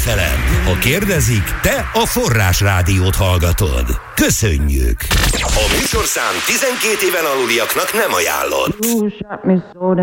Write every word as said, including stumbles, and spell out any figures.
ef em. Ha kérdezik, te a Forrás Rádiót hallgatod. Köszönjük! A műsorszám tizenkét éven aluliaknak nem ajánlott.